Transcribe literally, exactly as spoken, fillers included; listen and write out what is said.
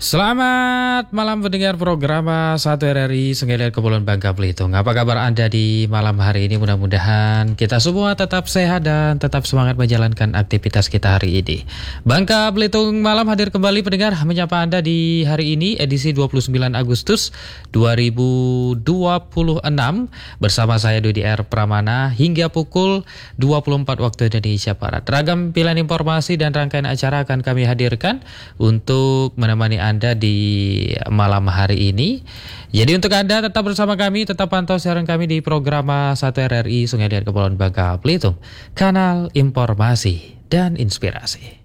Selamat malam pendengar program satu R R I Sungai Liat Kepulauan Bangka Belitung. Apa kabar Anda di malam hari ini? Mudah-mudahan kita semua tetap sehat dan tetap semangat menjalankan aktivitas kita hari ini. Bangka Belitung malam hadir kembali pendengar menyapa Anda di hari ini edisi dua puluh sembilan Agustus dua ribu dua puluh enam bersama saya Dodi R. Pramana hingga pukul dua puluh empat waktu Indonesia Barat. Ragam pilihan informasi dan rangkaian acara akan kami hadirkan untuk menemani Anda Anda di malam hari ini. Jadi untuk Anda tetap bersama kami, tetap pantau siaran kami di program satu R R I Sungai Liat Kepulauan Bangka Belitung, kanal informasi dan inspirasi.